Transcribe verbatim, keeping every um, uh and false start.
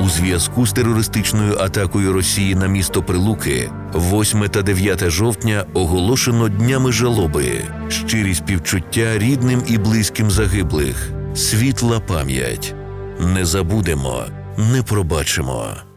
зв'язку з терористичною атакою Росії на місто Прилуки восьме та дев'яте жовтня оголошено днями жалоби. Щирі співчуття рідним і близьким загиблих. Світла пам'ять. Не забудемо, не пробачимо.